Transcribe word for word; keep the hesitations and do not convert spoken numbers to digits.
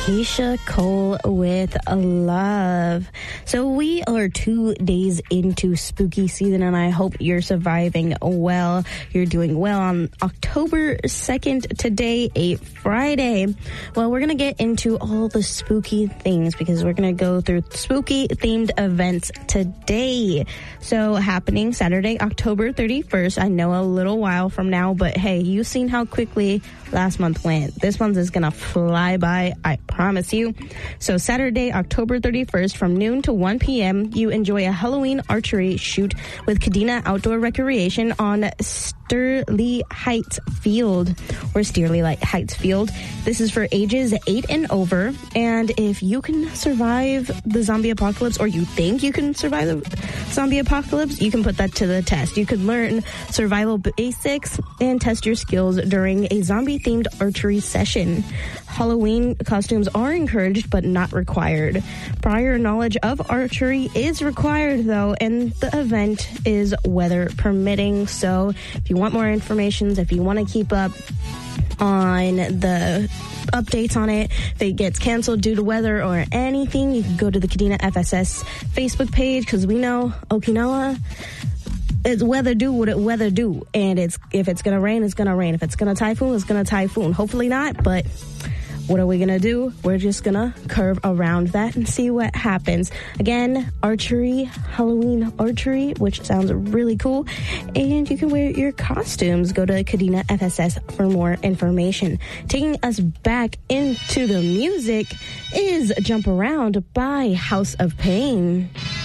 Keisha Cole with Love. So we are two days into spooky season, and I hope you're surviving well. You're doing well on October second today, a Friday. Well, we're going to get into all the spooky things because we're going to go through spooky themed events today. So happening Saturday, October thirty-first. I know a little while from now, but hey, you've seen how quickly last month went. This month is going to fly by, I promise you. So Saturday, October thirty-first, from noon to one p.m., you enjoy a Halloween archery shoot with Kadena Outdoor Recreation on Stearley Heights Field, or Stearley Heights Field. This is for ages eight and over, and if you can survive the zombie apocalypse, or you think you can survive the zombie apocalypse, you can put that to the test. You could learn survival basics and test your skills during a zombie-themed archery session. Halloween costumes are encouraged but not required. Prior knowledge of archery is required, though, and the event is weather permitting. So if you want more information, if you want to keep up on the updates on it, if it gets canceled due to weather or anything, you can go to the Kadena F S S Facebook page, because we know Okinawa, it's weather do what it weather do, and it's if it's gonna rain, it's gonna rain. If it's gonna typhoon, it's gonna typhoon. Hopefully not, but what are we gonna do? We're just gonna curve around that and see what happens. Again, archery, Halloween archery, which sounds really cool, and you can wear your costumes. Go to Kadena F S S for more information. Taking us back into the music is Jump Around by House of Pain.